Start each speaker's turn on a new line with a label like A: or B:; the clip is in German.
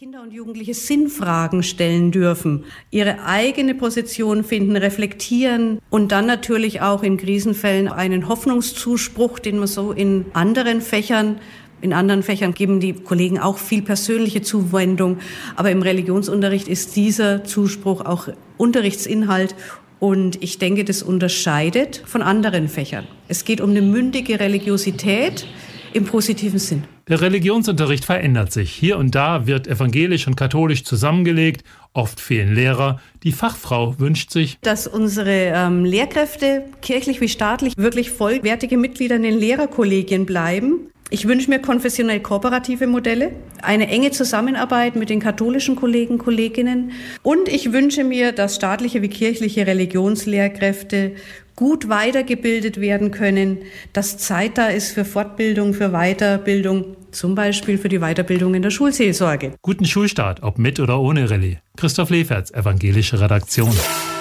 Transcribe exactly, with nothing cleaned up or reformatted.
A: Kinder und Jugendliche Sinnfragen stellen dürfen, ihre eigene Position finden, reflektieren und dann natürlich auch in Krisenfällen einen Hoffnungszuspruch, den man so in anderen Fächern, in anderen Fächern geben die Kollegen auch viel persönliche Zuwendung, aber im Religionsunterricht ist dieser Zuspruch auch Unterrichtsinhalt. Und ich denke, das unterscheidet von anderen Fächern. Es geht um eine mündige Religiosität im positiven Sinn.
B: Der Religionsunterricht verändert sich. Hier und da wird evangelisch und katholisch zusammengelegt. Oft fehlen Lehrer. Die Fachfrau wünscht sich,
A: dass unsere ähm, Lehrkräfte, kirchlich wie staatlich, wirklich vollwertige Mitglieder in den Lehrerkollegien bleiben. Ich wünsche mir konfessionell kooperative Modelle, eine enge Zusammenarbeit mit den katholischen Kollegen, Kolleginnen. Und ich wünsche mir, dass staatliche wie kirchliche Religionslehrkräfte gut weitergebildet werden können, dass Zeit da ist für Fortbildung, für Weiterbildung, zum Beispiel für die Weiterbildung in der Schulseelsorge.
B: Guten Schulstart, ob mit oder ohne Rallye. Christoph Leferz, evangelische Redaktion.